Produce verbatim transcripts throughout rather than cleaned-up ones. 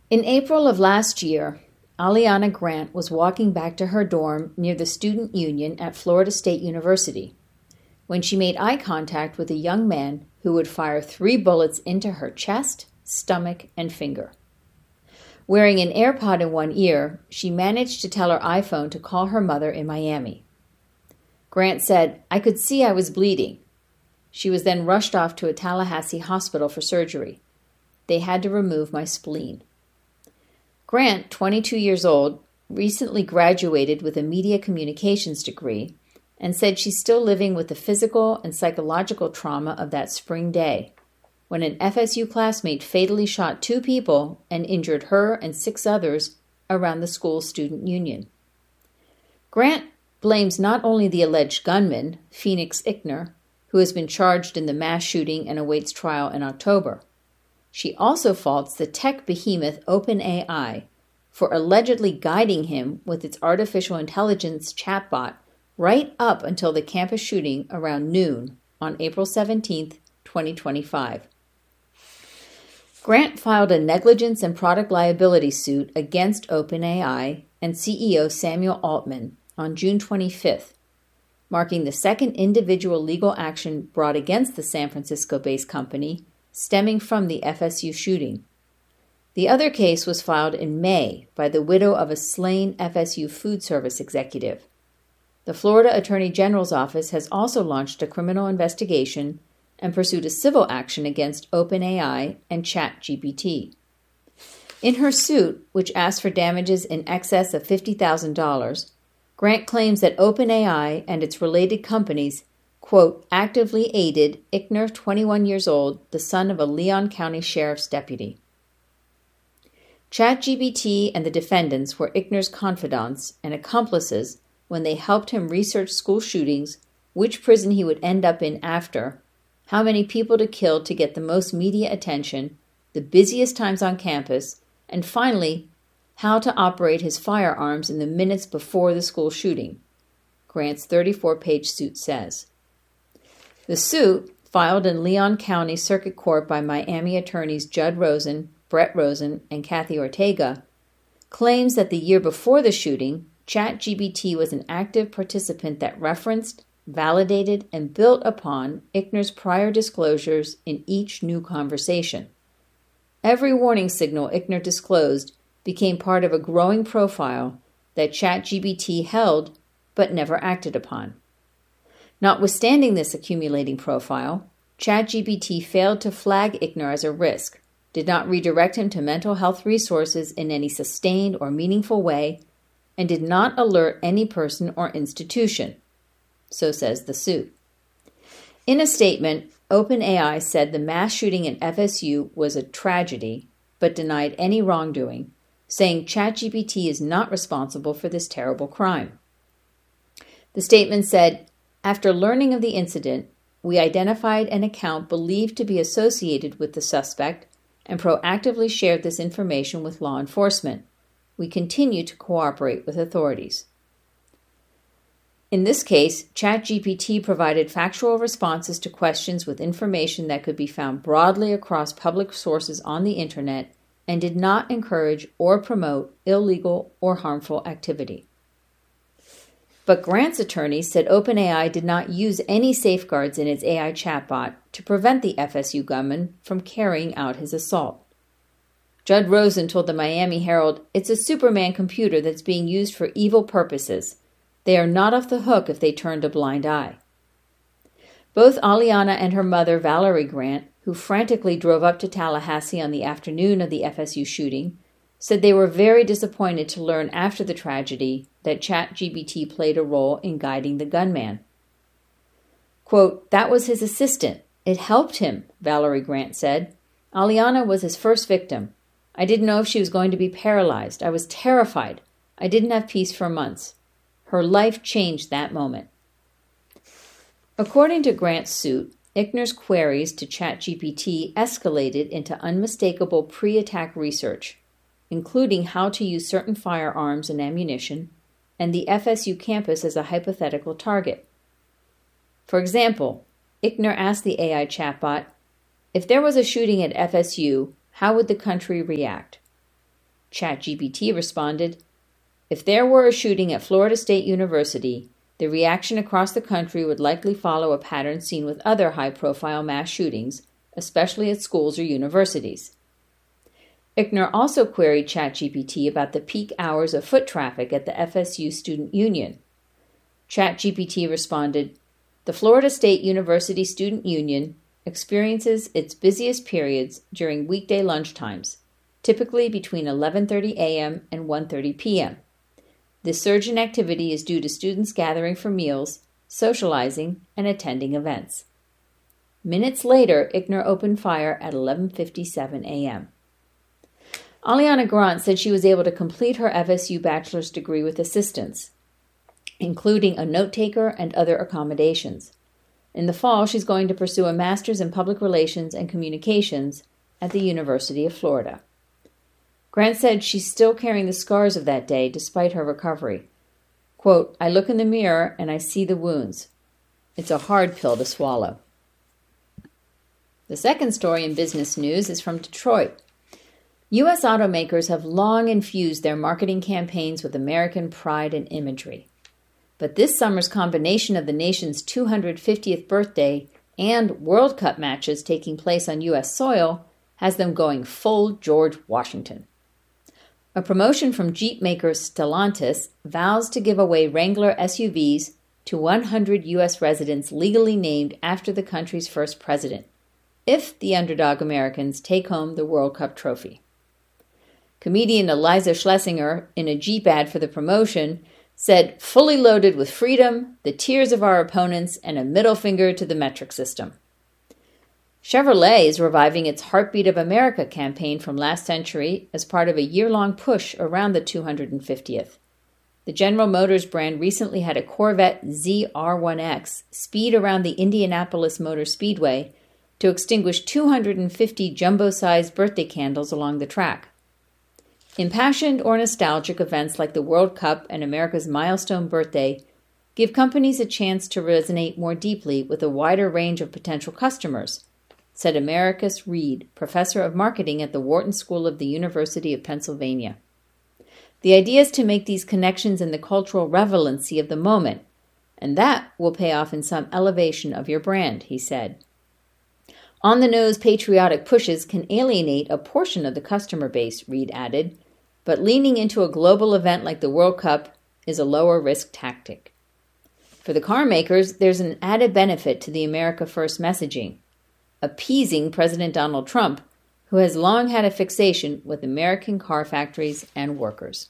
In April of last year, Aliana Grant was walking back to her dorm near the Student Union at Florida State University when she made eye contact with a young man who would fire three bullets into her chest, stomach, and finger. Wearing an AirPod in one ear, she managed to tell her iPhone to call her mother in Miami. Grant said, "I could see I was bleeding." She was then rushed off to a Tallahassee hospital for surgery. They had to remove my spleen. Grant, twenty-two years old, recently graduated with a media communications degree and said she's still living with the physical and psychological trauma of that spring day when an F S U classmate fatally shot two people and injured her and six others around the school's student union. Grant blames not only the alleged gunman, Phoenix Ickner, who has been charged in the mass shooting and awaits trial in October. She also faults the tech behemoth OpenAI for allegedly guiding him with its artificial intelligence chatbot right up until the campus shooting around noon on April seventeenth, twenty twenty-five. Grant filed a negligence and product liability suit against OpenAI and C E O Samuel Altman on June twenty-fifth, marking the second individual legal action brought against the San Francisco-based company stemming from the F S U shooting. The other case was filed in May by the widow of a slain F S U food service executive. The Florida Attorney General's office has also launched a criminal investigation and pursued a civil action against OpenAI and ChatGPT. In her suit, which asks for damages in excess of fifty thousand dollars, Grant claims that OpenAI and its related companies, quote, actively aided Ickner, twenty-one years old, the son of a Leon County Sheriff's deputy. ChatGPT and the defendants were Ickner's confidants and accomplices when they helped him research school shootings, which prison he would end up in after, how many people to kill to get the most media attention, the busiest times on campus, and finally, how to operate his firearms in the minutes before the school shooting, Grant's thirty-four page suit says. The suit, filed in Leon County Circuit Court by Miami attorneys Judd Rosen, Brett Rosen, and Kathy Ortega, claims that the year before the shooting, ChatGPT was an active participant that referenced, validated, and built upon Ickner's prior disclosures in each new conversation. Every warning signal Ickner disclosed became part of a growing profile that ChatGPT held but never acted upon. Notwithstanding this accumulating profile, ChatGPT failed to flag Ickner as a risk, did not redirect him to mental health resources in any sustained or meaningful way, and did not alert any person or institution, so says the suit. In a statement, OpenAI said the mass shooting at F S U was a tragedy, but denied any wrongdoing, saying ChatGPT is not responsible for this terrible crime. The statement said, "After learning of the incident, we identified an account believed to be associated with the suspect and proactively shared this information with law enforcement. We continue to cooperate with authorities." In this case, ChatGPT provided factual responses to questions with information that could be found broadly across public sources on the internet and did not encourage or promote illegal or harmful activity. But Grant's attorneys said OpenAI did not use any safeguards in its A I chatbot to prevent the F S U gunman from carrying out his assault. Judd Rosen told the Miami Herald, "It's a Superman computer that's being used for evil purposes. They are not off the hook if they turned a blind eye." Both Aliana and her mother, Valerie Grant, who frantically drove up to Tallahassee on the afternoon of the F S U shooting, said they were very disappointed to learn after the tragedy that ChatGPT played a role in guiding the gunman. Quote, "That was his assistant. It helped him," Valerie Grant said. "Aliana was his first victim. I didn't know if she was going to be paralyzed. I was terrified. I didn't have peace for months. Her life changed that moment." According to Grant's suit, Ickner's queries to ChatGPT escalated into unmistakable pre-attack research, including how to use certain firearms and ammunition, and the F S U campus as a hypothetical target. For example, Ickner asked the A I chatbot, "If there was a shooting at F S U, how would the country react?" ChatGPT responded, "If there were a shooting at Florida State University, the reaction across the country would likely follow a pattern seen with other high-profile mass shootings, especially at schools or universities." Ichner also queried ChatGPT about the peak hours of foot traffic at the F S U Student Union. ChatGPT responded, "The Florida State University Student Union experiences its busiest periods during weekday lunchtimes, typically between eleven thirty a.m. and one thirty p.m. This surge in activity is due to students gathering for meals, socializing, and attending events." Minutes later, Ichner opened fire at eleven fifty-seven a.m. Aliana Grant said she was able to complete her F S U bachelor's degree with assistance, including a note-taker and other accommodations. In the fall, she's going to pursue a master's in public relations and communications at the University of Florida. Grant said she's still carrying the scars of that day despite her recovery. Quote, "I look in the mirror and I see the wounds. It's a hard pill to swallow." The second story in business news is from Detroit. U S automakers have long infused their marketing campaigns with American pride and imagery. But this summer's combination of the nation's two hundred fiftieth birthday and World Cup matches taking place on U S soil has them going full George Washington. A promotion from Jeep maker Stellantis vows to give away Wrangler S U Vs to one hundred U S residents legally named after the country's first president, if the underdog Americans take home the World Cup trophy. Comedian Eliza Schlesinger, in a Jeep ad for the promotion, said, "Fully loaded with freedom, the tears of our opponents, and a middle finger to the metric system." Chevrolet is reviving its Heartbeat of America campaign from last century as part of a year-long push around the two hundred fiftieth. The General Motors brand recently had a Corvette Z R one X speed around the Indianapolis Motor Speedway to extinguish two hundred fifty jumbo-sized birthday candles along the track. Impassioned or nostalgic events like the World Cup and America's milestone birthday give companies a chance to resonate more deeply with a wider range of potential customers, said Americus Reed, professor of marketing at the Wharton School of the University of Pennsylvania. The idea is to make these connections in the cultural relevancy of the moment, and that will pay off in some elevation of your brand, he said. On-the-nose patriotic pushes can alienate a portion of the customer base, Reed added, but leaning into a global event like the World Cup is a lower-risk tactic. For the car makers, there's an added benefit to the America First messaging, appeasing President Donald Trump, who has long had a fixation with American car factories and workers.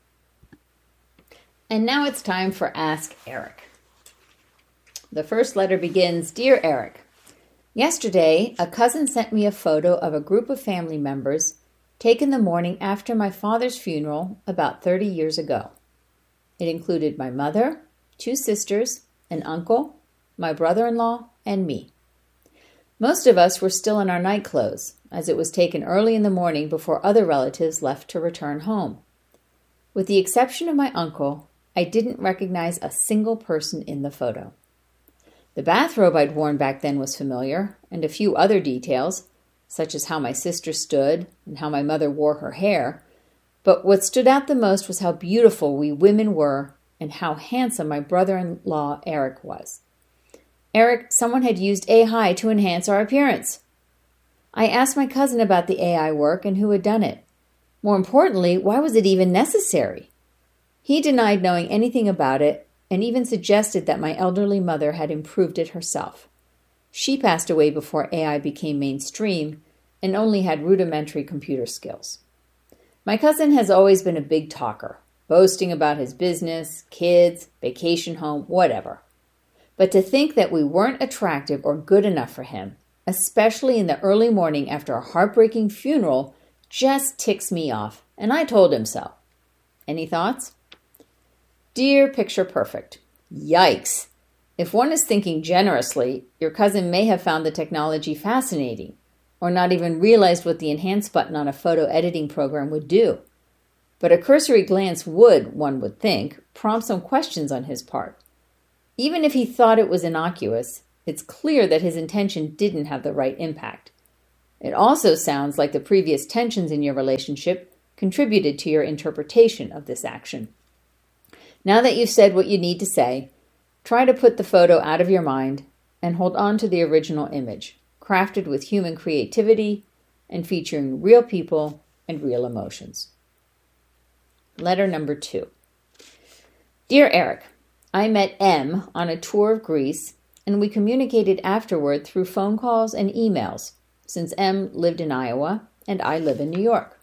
And now it's time for Ask Eric. The first letter begins, "Dear Eric, yesterday, a cousin sent me a photo of a group of family members taken the morning after my father's funeral about thirty years ago. It included my mother, two sisters, an uncle, my brother-in-law, and me. Most of us were still in our night clothes, as it was taken early in the morning before other relatives left to return home. With the exception of my uncle, I didn't recognize a single person in the photo. The bathrobe I'd worn back then was familiar, and a few other details, such as how my sister stood and how my mother wore her hair, but what stood out the most was how beautiful we women were and how handsome my brother-in-law Eric was. Eric, someone had used A I to enhance our appearance. I asked my cousin about the A I work and who had done it. More importantly, why was it even necessary? He denied knowing anything about it and even suggested that my elderly mother had improved it herself. She passed away before A I became mainstream and only had rudimentary computer skills. My cousin has always been a big talker, boasting about his business, kids, vacation home, whatever. But to think that we weren't attractive or good enough for him, especially in the early morning after a heartbreaking funeral, just ticks me off, and I told him so. Any thoughts? Dear Picture Perfect, yikes! If one is thinking generously, your cousin may have found the technology fascinating, or not even realized what the enhance button on a photo editing program would do. But a cursory glance would, one would think, prompt some questions on his part. Even if he thought it was innocuous, it's clear that his intention didn't have the right impact. It also sounds like the previous tensions in your relationship contributed to your interpretation of this action. Now that you've said what you need to say, try to put the photo out of your mind and hold on to the original image, crafted with human creativity and featuring real people and real emotions. Letter number two. Dear Eric, I met M on a tour of Greece, and we communicated afterward through phone calls and emails, since M lived in Iowa and I live in New York.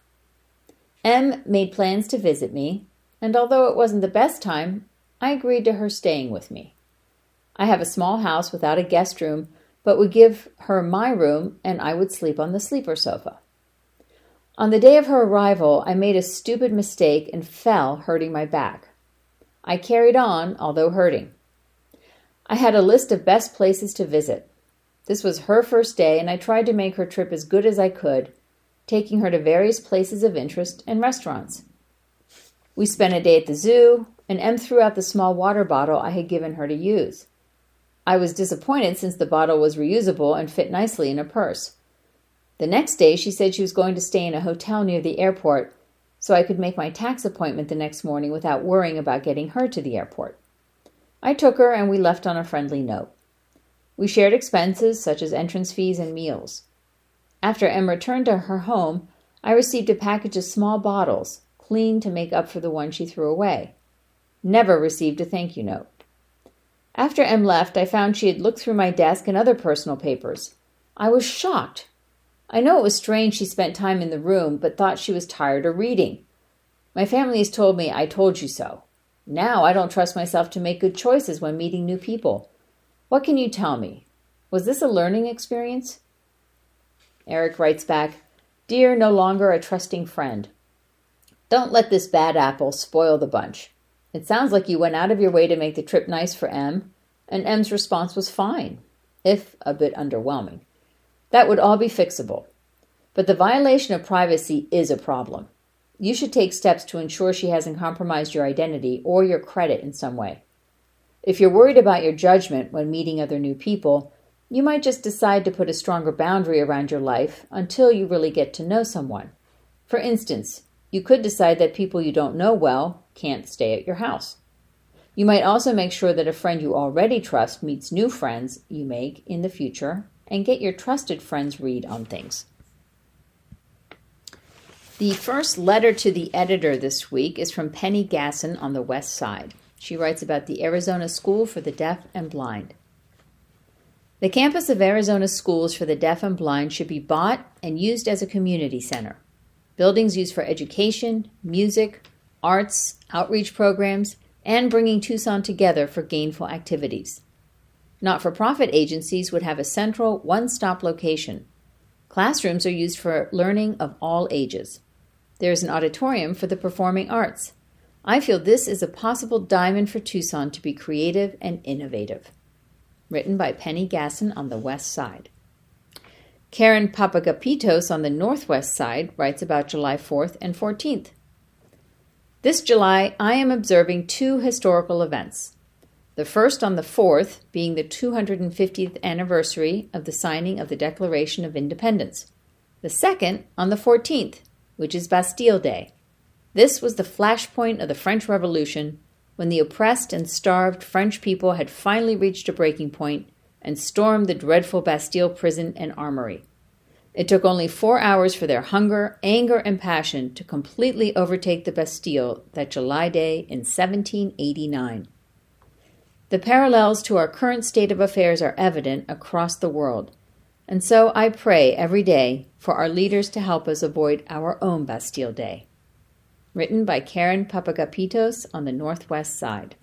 M made plans to visit me, and although it wasn't the best time, I agreed to her staying with me. I have a small house without a guest room, but would give her my room and I would sleep on the sleeper sofa. On the day of her arrival, I made a stupid mistake and fell, hurting my back. I carried on, although hurting. I had a list of best places to visit. This was her first day, and I tried to make her trip as good as I could, taking her to various places of interest and restaurants. We spent a day at the zoo, and M threw out the small water bottle I had given her to use. I was disappointed since the bottle was reusable and fit nicely in a purse. The next day, she said she was going to stay in a hotel near the airport, so I could make my tax appointment the next morning without worrying about getting her to the airport. I took her, and we left on a friendly note. We shared expenses such as entrance fees and meals. After M returned to her home, I received a package of small bottles, clean to make up for the one she threw away. Never received a thank you note. After M left, I found she had looked through my desk and other personal papers. I was shocked. I know it was strange she spent time in the room, but thought she was tired of reading. My family has told me I told you so. Now I don't trust myself to make good choices when meeting new people. What can you tell me? Was this a learning experience? Eric writes back, Dear no longer a trusting friend. Don't let this bad apple spoil the bunch. It sounds like you went out of your way to make the trip nice for M, and M's response was fine, if a bit underwhelming. That would all be fixable. But the violation of privacy is a problem. You should take steps to ensure she hasn't compromised your identity or your credit in some way. If you're worried about your judgment when meeting other new people, you might just decide to put a stronger boundary around your life until you really get to know someone. For instance, you could decide that people you don't know well can't stay at your house. You might also make sure that a friend you already trust meets new friends you make in the future and get your trusted friends' read on things. The first letter to the editor this week is from Penny Gasson on the West Side. She writes about the Arizona School for the Deaf and Blind. The campus of Arizona Schools for the Deaf and Blind should be bought and used as a community center. Buildings used for education, music, arts, outreach programs, and bringing Tucson together for gainful activities. Not-for-profit agencies would have a central, one-stop location. Classrooms are used for learning of all ages. There is an auditorium for the performing arts. I feel this is a possible diamond for Tucson to be creative and innovative. Written by Penny Gasson on the West Side. Karen Papagapitos on the Northwest Side writes about July fourth and fourteenth. This July, I am observing two historical events. The first on the fourth being the two hundred fiftieth anniversary of the signing of the Declaration of Independence. The second on the fourteenth, which is Bastille Day. This was the flashpoint of the French Revolution, when the oppressed and starved French people had finally reached a breaking point and stormed the dreadful Bastille prison and armory. It took only four hours for their hunger, anger, and passion to completely overtake the Bastille that July day in seventeen eighty-nine. The parallels to our current state of affairs are evident across the world, and so I pray every day for our leaders to help us avoid our own Bastille Day. Written by Karen Papagapitos on the Northwest Side.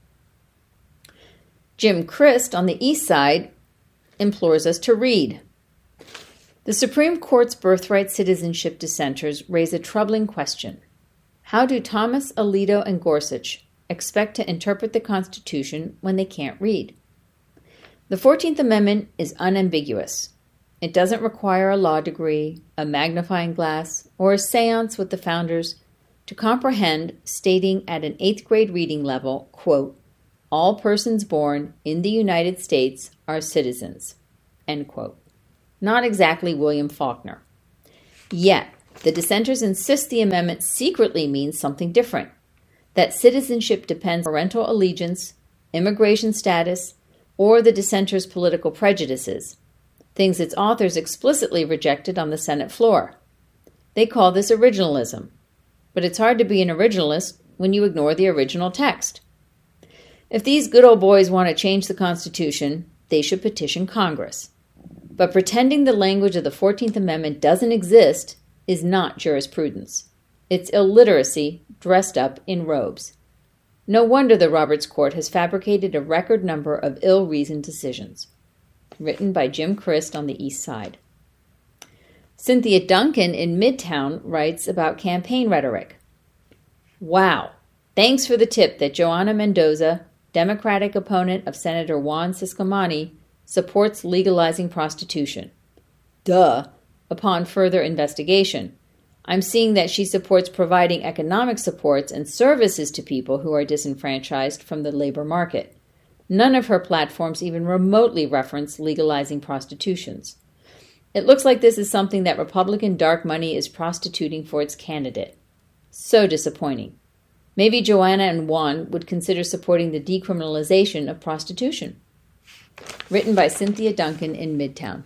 Jim Christ on the East Side implores us to read. The Supreme Court's birthright citizenship dissenters raise a troubling question. How do Thomas, Alito, and Gorsuch expect to interpret the Constitution when they can't read? The fourteenth Amendment is unambiguous. It doesn't require a law degree, a magnifying glass, or a seance with the founders to comprehend, stating at an eighth grade reading level, quote, all persons born in the United States are citizens, end quote. Not exactly William Faulkner. Yet, The dissenters insist the amendment secretly means something different, that citizenship depends on parental allegiance, immigration status, or the dissenters' political prejudices, things its authors explicitly rejected on the Senate floor. They call this originalism, but it's hard to be an originalist when you ignore the original text. If these good old boys want to change the Constitution, they should petition Congress. But pretending the language of the fourteenth Amendment doesn't exist is not jurisprudence. It's illiteracy dressed up in robes. No wonder the Roberts Court has fabricated a record number of ill-reasoned decisions. Written by Jim Christ on the East Side. Cynthia Duncan in Midtown writes about campaign rhetoric. Wow. Thanks for the tip that Joanna Mendoza, Democratic opponent of Senator Juan Ciscomani, supports legalizing prostitution. Duh. Upon further investigation, I'm seeing that she supports providing economic supports and services to people who are disenfranchised from the labor market. None of her platforms even remotely reference legalizing prostitutions. It looks like this is something that Republican dark money is prostituting for its candidate. So disappointing. Maybe Joanna and Juan would consider supporting the decriminalization of prostitution. Written by Cynthia Duncan in Midtown.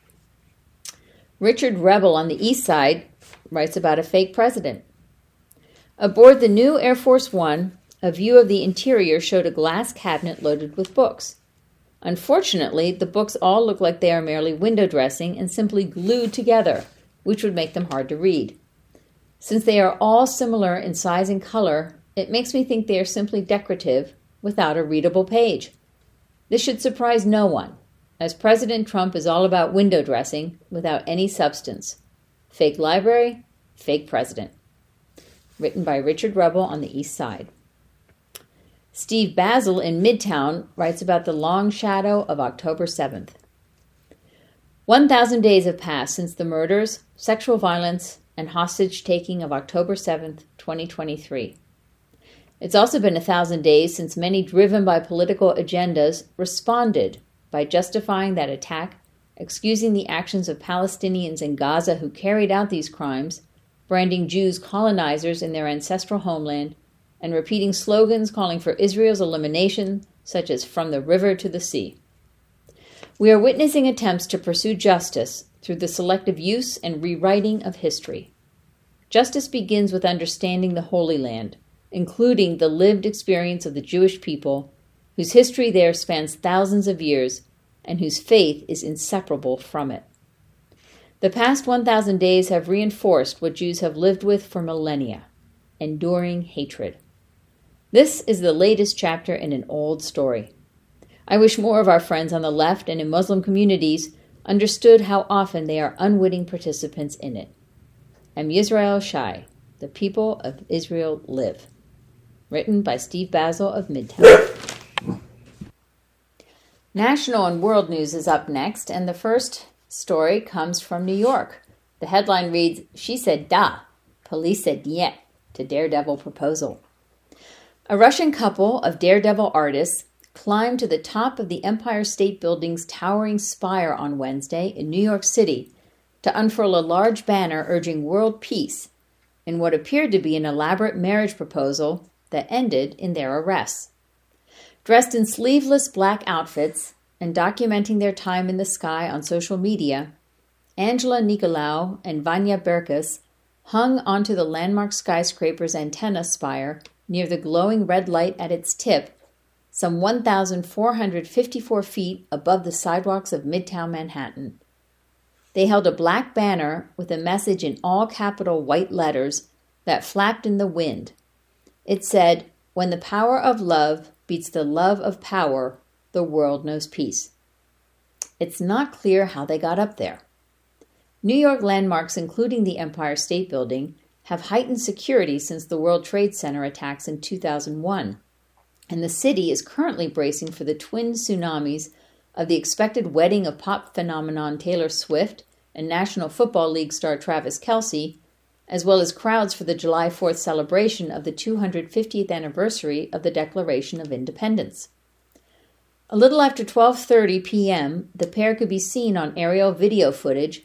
Richard Rebel on the East Side writes about a fake president. Aboard the new Air Force One, a view of the interior showed a glass cabinet loaded with books. Unfortunately, the books all look like they are merely window dressing and simply glued together, which would make them hard to read. Since they are all similar in size and color, it makes me think they are simply decorative without a readable page. This should surprise no one, as President Trump is all about window dressing without any substance. Fake library, fake president. Written by Richard Rebel on the East Side. Steve Basil in Midtown writes about the long shadow of October seventh. one thousand days have passed since the murders, sexual violence, and hostage-taking of October seventh, twenty twenty-three. It's also been a thousand days since many driven by political agendas responded by justifying that attack, excusing the actions of Palestinians in Gaza who carried out these crimes, branding Jews colonizers in their ancestral homeland, and repeating slogans calling for Israel's elimination, such as "from the river to the sea." We are witnessing attempts to pursue justice through the selective use and rewriting of history. Justice begins with understanding the Holy Land, including the lived experience of the Jewish people, whose history there spans thousands of years, and whose faith is inseparable from it. The past one thousand days have reinforced what Jews have lived with for millennia, enduring hatred. This is the latest chapter in an old story. I wish more of our friends on the left and in Muslim communities understood how often they are unwitting participants in it. Am Yisrael Shai, the people of Israel live. Written by Steve Basil of Midtown. National and world news is up next, and the first story comes from New York. The headline reads, "She said da, police said yet to daredevil proposal." A Russian couple of daredevil artists climbed to the top of the Empire State Building's towering spire on Wednesday in New York City to unfurl a large banner urging world peace in what appeared to be an elaborate marriage proposal that ended in their arrests. Dressed in sleeveless black outfits and documenting their time in the sky on social media, Angela Nicolau and Vanya Berkus hung onto the landmark skyscraper's antenna spire near the glowing red light at its tip, some one thousand four hundred fifty-four feet above the sidewalks of Midtown Manhattan. They held a black banner with a message in all capital white letters that flapped in the wind. It said, "When the power of love beats the love of power, the world knows peace." It's not clear how they got up there. New York landmarks, including the Empire State Building, have heightened security since the World Trade Center attacks in two thousand one, and the city is currently bracing for the twin tsunamis of the expected wedding of pop phenomenon Taylor Swift and National Football League star Travis Kelce, as well as crowds for the July fourth celebration of the two hundred fiftieth anniversary of the Declaration of Independence. A little after twelve thirty p.m., the pair could be seen on aerial video footage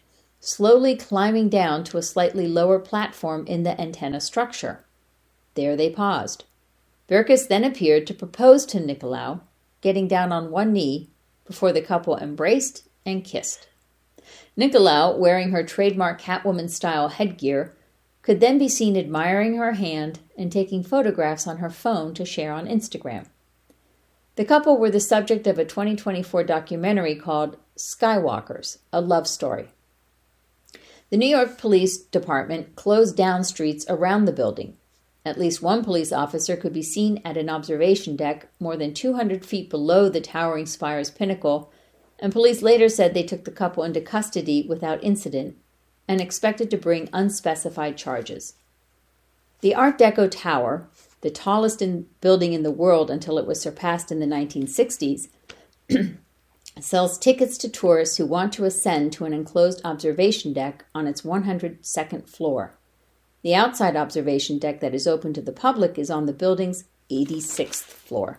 slowly climbing down to a slightly lower platform in the antenna structure. There they paused. Birkus then appeared to propose to Nicolau, getting down on one knee before the couple embraced and kissed. Nicolau, wearing her trademark Catwoman-style headgear, could then be seen admiring her hand and taking photographs on her phone to share on Instagram. The couple were the subject of a twenty twenty-four documentary called Skywalkers, a Love Story. The New York Police Department closed down streets around the building. At least one police officer could be seen at an observation deck more than two hundred feet below the towering spire's pinnacle, and police later said they took the couple into custody without incident and expected to bring unspecified charges. The Art Deco Tower, the tallest in building in the world until it was surpassed in the nineteen sixties, sells tickets to tourists who want to ascend to an enclosed observation deck on its one hundred second floor. The outside observation deck that is open to the public is on the building's eighty-sixth floor.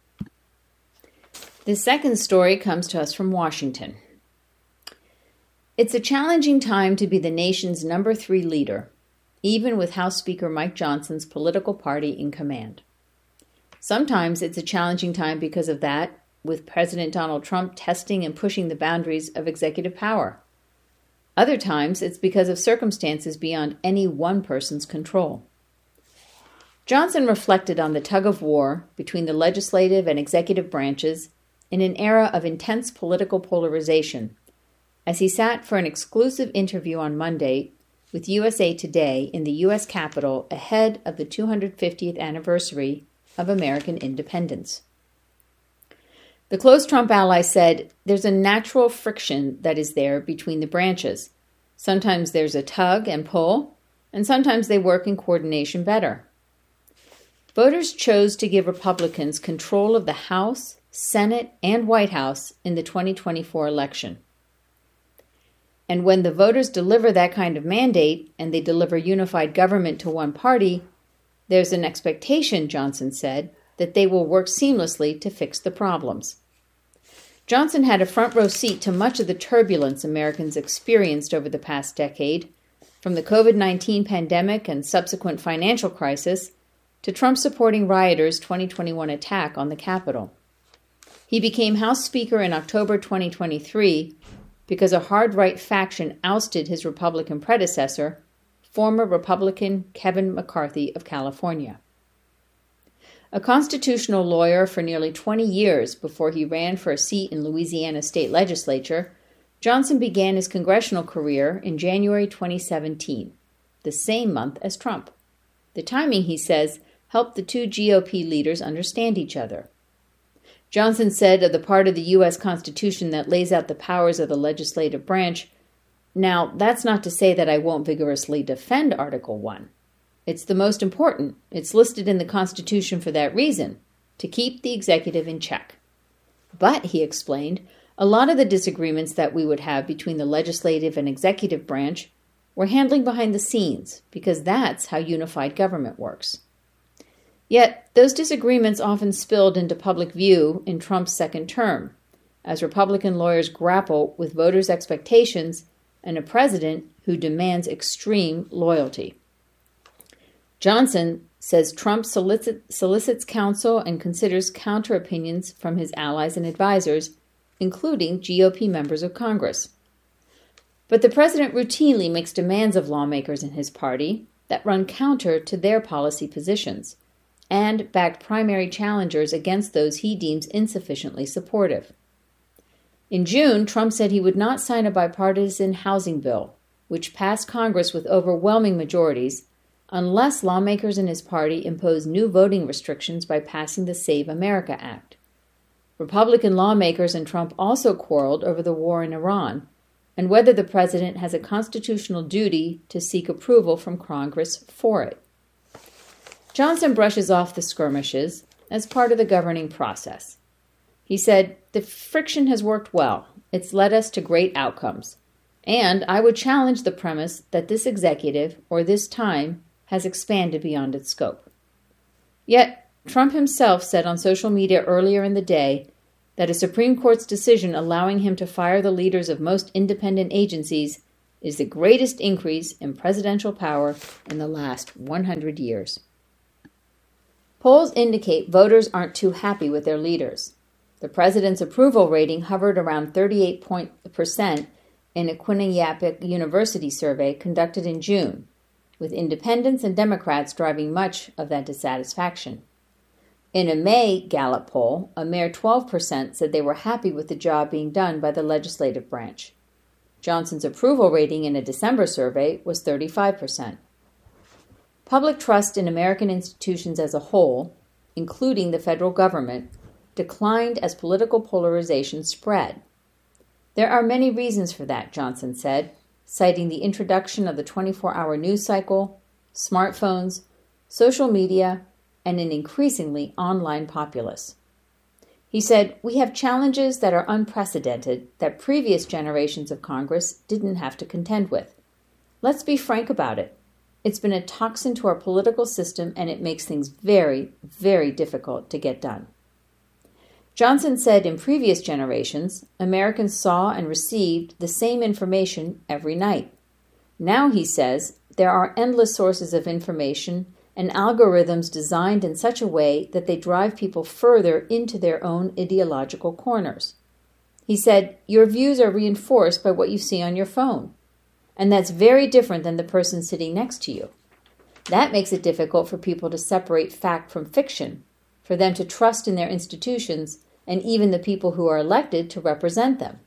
The second story comes to us from Washington. It's a challenging time to be the nation's number three leader, even with House Speaker Mike Johnson's political party in command. Sometimes it's a challenging time because of that, with President Donald Trump testing and pushing the boundaries of executive power. Other times, it's because of circumstances beyond any one person's control. Johnson reflected on the tug-of-war between the legislative and executive branches in an era of intense political polarization, as he sat for an exclusive interview on Monday with U S A Today in the U S Capitol ahead of the two hundred fiftieth anniversary of American independence. The close Trump ally said, "There's a natural friction that is there between the branches. Sometimes there's a tug and pull, and sometimes they work in coordination better." Voters chose to give Republicans control of the House, Senate, and White House in the twenty twenty-four election. And when the voters deliver that kind of mandate, and they deliver unified government to one party, there's an expectation, Johnson said, that they will work seamlessly to fix the problems. Johnson had a front row seat to much of the turbulence Americans experienced over the past decade, from the covid nineteen pandemic and subsequent financial crisis to Trump-supporting rioters' twenty twenty-one attack on the Capitol. He became House Speaker in October twenty twenty-three because a hard-right faction ousted his Republican predecessor, former Republican Kevin McCarthy of California. A constitutional lawyer for nearly twenty years before he ran for a seat in Louisiana's state legislature, Johnson began his congressional career in January twenty seventeen, the same month as Trump. The timing, he says, helped the two G O P leaders understand each other. Johnson said of the part of the U S Constitution that lays out the powers of the legislative branch, "Now, that's not to say that I won't vigorously defend Article one. It's the most important. It's listed in the Constitution for that reason, to keep the executive in check." But, he explained, a lot of the disagreements that we would have between the legislative and executive branch were handling behind the scenes, because that's how unified government works. Yet, those disagreements often spilled into public view in Trump's second term, as Republican lawyers grapple with voters' expectations and a president who demands extreme loyalty. Johnson says Trump solicit, solicits counsel and considers counter-opinions from his allies and advisors, including G O P members of Congress. But the president routinely makes demands of lawmakers in his party that run counter to their policy positions, and backed primary challengers against those he deems insufficiently supportive. In June, Trump said he would not sign a bipartisan housing bill, which passed Congress with overwhelming majorities, unless lawmakers in his party impose new voting restrictions by passing the Save America Act. Republican lawmakers and Trump also quarreled over the war in Iran and whether the president has a constitutional duty to seek approval from Congress for it. Johnson brushes off the skirmishes as part of the governing process. He said, "The friction has worked well. It's led us to great outcomes. And I would challenge the premise that this executive, or this time, has expanded beyond its scope." Yet, Trump himself said on social media earlier in the day that a Supreme Court's decision allowing him to fire the leaders of most independent agencies is the greatest increase in presidential power in the last one hundred years. Polls indicate voters aren't too happy with their leaders. The president's approval rating hovered around thirty-eight percent in a Quinnipiac University survey conducted in June, with independents and Democrats driving much of that dissatisfaction. In a May Gallup poll, a mere twelve percent said they were happy with the job being done by the legislative branch. Johnson's approval rating in a December survey was thirty-five percent. Public trust in American institutions as a whole, including the federal government, declined as political polarization spread. There are many reasons for that, Johnson said, citing the introduction of the twenty-four hour news cycle, smartphones, social media, and an increasingly online populace. He said, "We have challenges that are unprecedented that previous generations of Congress didn't have to contend with. Let's be frank about it. It's been a toxin to our political system, and it makes things very, very difficult to get done." Johnson said in previous generations, Americans saw and received the same information every night. Now, he says, there are endless sources of information and algorithms designed in such a way that they drive people further into their own ideological corners. He said, "Your views are reinforced by what you see on your phone. And that's very different than the person sitting next to you. That makes it difficult for people to separate fact from fiction, for them to trust in their institutions, and even the people who are elected to represent them."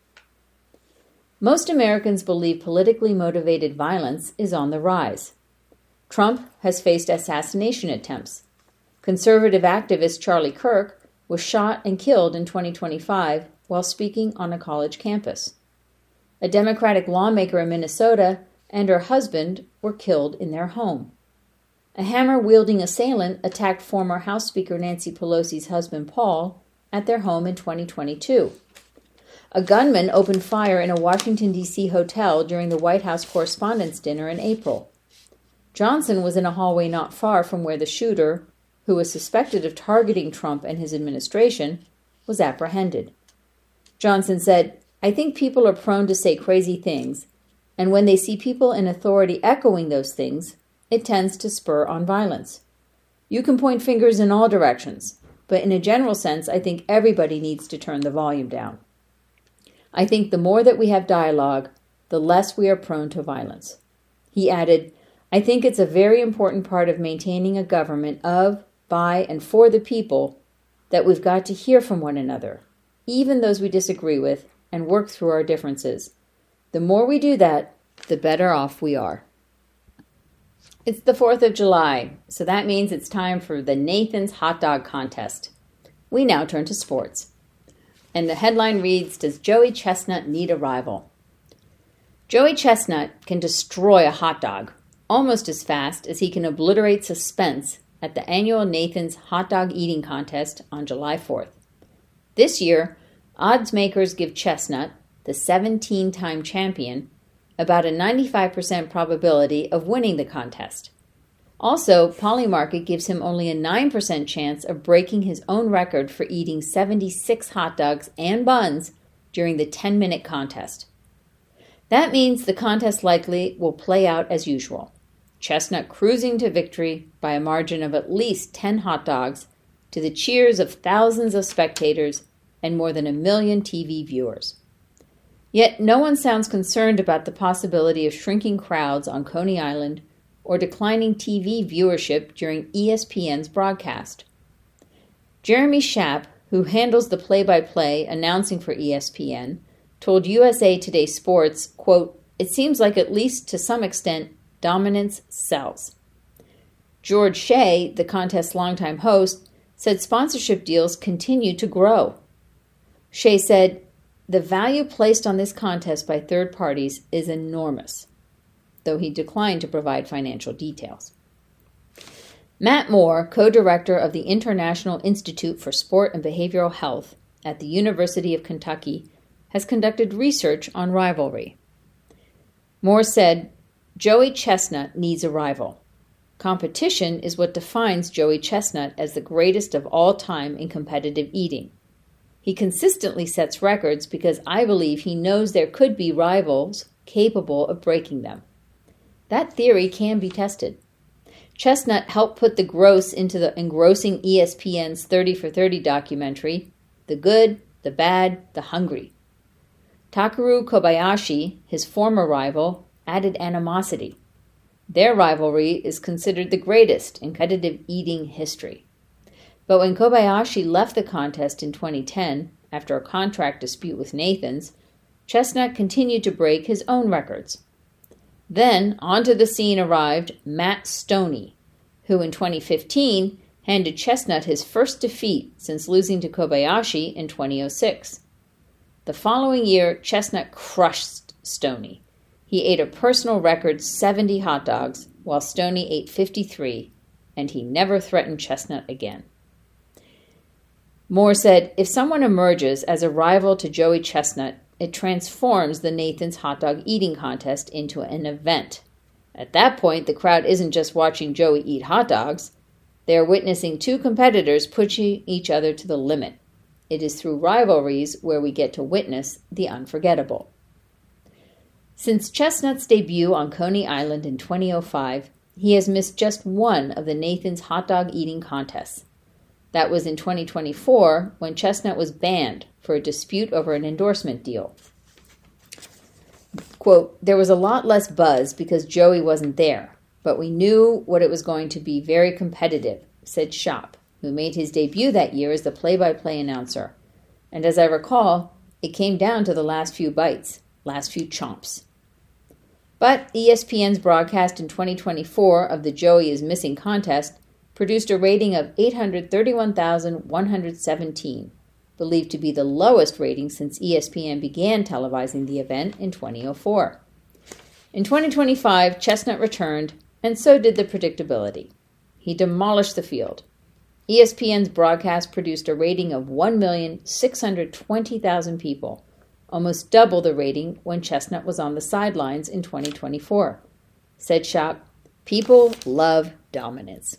Most Americans believe politically motivated violence is on the rise. Trump has faced assassination attempts. Conservative activist Charlie Kirk was shot and killed in twenty twenty-five while speaking on a college campus. A Democratic lawmaker in Minnesota and her husband were killed in their home. A hammer-wielding assailant attacked former House Speaker Nancy Pelosi's husband Paul at their home in twenty twenty-two. A gunman opened fire in a Washington, D C hotel during the White House Correspondents' Dinner in April. Johnson was in a hallway not far from where the shooter, who was suspected of targeting Trump and his administration, was apprehended. Johnson said, "I think people are prone to say crazy things, and when they see people in authority echoing those things, it tends to spur on violence. You can point fingers in all directions, but in a general sense, I think everybody needs to turn the volume down. I think the more that we have dialogue, the less we are prone to violence." He added, "I think it's a very important part of maintaining a government of, by, and for the people that we've got to hear from one another, even those we disagree with, and work through our differences. The more we do that, the better off we are." It's the fourth of July, so that means it's time for the Nathan's Hot Dog Contest. We now turn to sports. And the headline reads, "Does Joey Chestnut need a rival?" Joey Chestnut can destroy a hot dog almost as fast as he can obliterate suspense at the annual Nathan's Hot Dog Eating Contest on July fourth. This year, odds makers give Chestnut, the seventeen-time champion, about a ninety-five percent probability of winning the contest. Also, Polymarket gives him only a nine percent chance of breaking his own record for eating seventy-six hot dogs and buns during the ten-minute contest. That means the contest likely will play out as usual. Chestnut cruising to victory by a margin of at least ten hot dogs to the cheers of thousands of spectators and more than a million T V viewers. Yet no one sounds concerned about the possibility of shrinking crowds on Coney Island or declining T V viewership during E S P N's broadcast. Jeremy Schaap, who handles the play-by-play announcing for E S P N, told U S A Today Sports, quote, "It seems like at least to some extent, dominance sells." George Shea, the contest's longtime host, said sponsorship deals continue to grow. Shea said, "The value placed on this contest by third parties is enormous," though he declined to provide financial details. Matt Moore, co-director of the International Institute for Sport and Behavioral Health at the University of Kentucky, has conducted research on rivalry. Moore said, "Joey Chestnut needs a rival. Competition is what defines Joey Chestnut as the greatest of all time in competitive eating. He consistently sets records because I believe he knows there could be rivals capable of breaking them. That theory can be tested. Chestnut helped put the gross into the engrossing E S P N's thirty for thirty documentary, The Good, the Bad, the Hungry. Takeru Kobayashi, his former rival, added animosity. Their rivalry is considered the greatest in competitive eating history. But when Kobayashi left the contest in twenty ten, after a contract dispute with Nathan's, Chestnut continued to break his own records. Then, onto the scene arrived Matt Stonie, who in twenty fifteen handed Chestnut his first defeat since losing to Kobayashi in twenty oh six. The following year, Chestnut crushed Stonie. He ate a personal record seventy hot dogs, while Stonie ate fifty-three, and he never threatened Chestnut again. Moore said, if someone emerges as a rival to Joey Chestnut, it transforms the Nathan's hot dog eating contest into an event. At that point, the crowd isn't just watching Joey eat hot dogs. They are witnessing two competitors pushing each other to the limit. It is through rivalries where we get to witness the unforgettable. Since Chestnut's debut on Coney Island in twenty oh five, he has missed just one of the Nathan's hot dog eating contests. That was in twenty twenty-four, when Chestnut was banned for a dispute over an endorsement deal. Quote, there was a lot less buzz because Joey wasn't there, but we knew what it was going to be very competitive, said Schopp, who made his debut that year as the play-by-play announcer. And as I recall, it came down to the last few bites, last few chomps. But E S P N's broadcast in twenty twenty-four of the Joey is Missing contest produced a rating of eight hundred thirty-one thousand one hundred seventeen, believed to be the lowest rating since E S P N began televising the event in twenty oh four. In twenty twenty-five, Chestnut returned, and so did the predictability. He demolished the field. E S P N's broadcast produced a rating of one million six hundred twenty thousand people, almost double the rating when Chestnut was on the sidelines in twenty twenty-four. Said Schopp, people love dominance.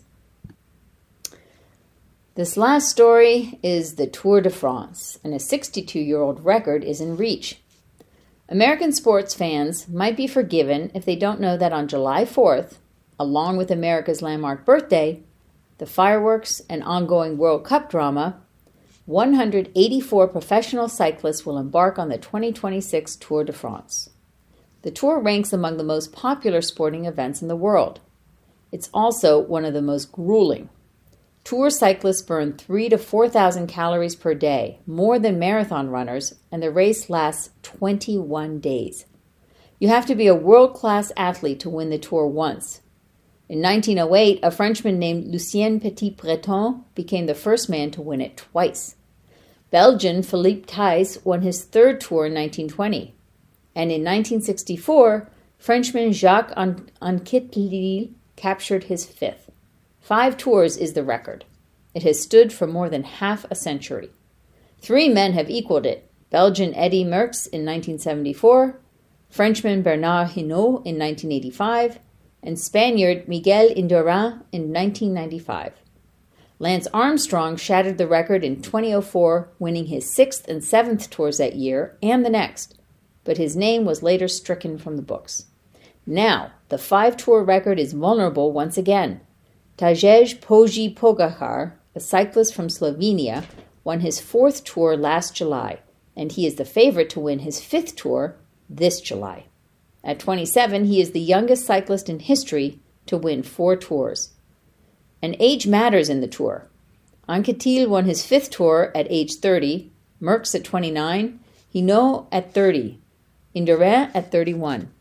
This last story is the Tour de France, and a sixty-two-year-old record is in reach. American sports fans might be forgiven if they don't know that on July fourth, along with America's landmark birthday, the fireworks and ongoing World Cup drama, one hundred eighty-four professional cyclists will embark on the twenty twenty-six Tour de France. The Tour ranks among the most popular sporting events in the world. It's also one of the most grueling. Tour cyclists burn three to four thousand calories per day, more than marathon runners, and the race lasts twenty-one days. You have to be a world-class athlete to win the Tour once. In nineteen oh eight, a Frenchman named Lucien Petit-Breton became the first man to win it twice. Belgian Philippe Thys won his third Tour in nineteen twenty. And in nineteen sixty-four, Frenchman Jacques Anquetil captured his fifth. Five tours is the record. It has stood for more than half a century. Three men have equaled it. Belgian Eddy Merckx in nineteen seventy-four, Frenchman Bernard Hinault in nineteen eighty-five, and Spaniard Miguel Indurain in nineteen ninety-five. Lance Armstrong shattered the record in twenty oh four, winning his sixth and seventh tours that year and the next, but his name was later stricken from the books. Now, the five-tour record is vulnerable once again. Tadej Poji Pogacar, a cyclist from Slovenia, won his fourth tour last July, and he is the favorite to win his fifth tour this July. At twenty-seven, he is the youngest cyclist in history to win four tours. And age matters in the Tour. Anquetil won his fifth tour at age thirty, Merckx at twenty-nine, Hinault at thirty, Indurain at thirty-one.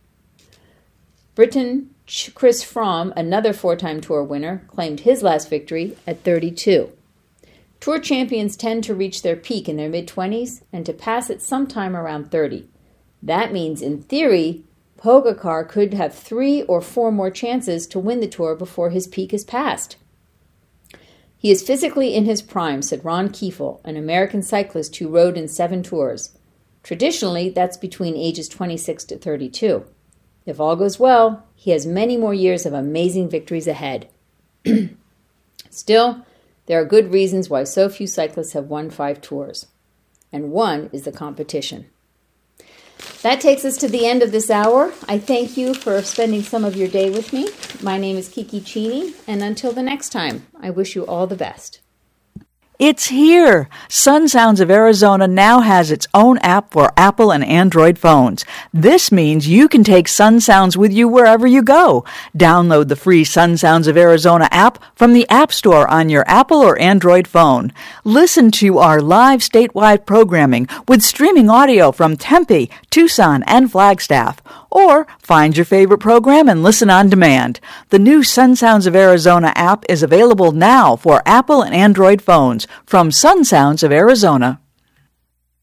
Britain Chris Froome, another four-time Tour winner, claimed his last victory at thirty-two. Tour champions tend to reach their peak in their mid-twenties and to pass it sometime around thirty. That means, in theory, Pogacar could have three or four more chances to win the Tour before his peak is passed. He is physically in his prime, said Ron Kiefel, an American cyclist who rode in seven tours. Traditionally, that's between ages twenty-six to thirty-two. If all goes well, he has many more years of amazing victories ahead. Still, there are good reasons why so few cyclists have won five tours. And one is the competition. That takes us to the end of this hour. I thank you for spending some of your day with me. My name is Kiki Cheney, and until the next time, I wish you all the best. It's here! Sun Sounds of Arizona now has its own app for Apple and Android phones. This means you can take Sun Sounds with you wherever you go. Download the free Sun Sounds of Arizona app from the App Store on your Apple or Android phone. Listen to our live statewide programming with streaming audio from Tempe, Tucson, and Flagstaff. Or find your favorite program and listen on demand. The new Sun Sounds of Arizona app is available now for Apple and Android phones from Sun Sounds of Arizona.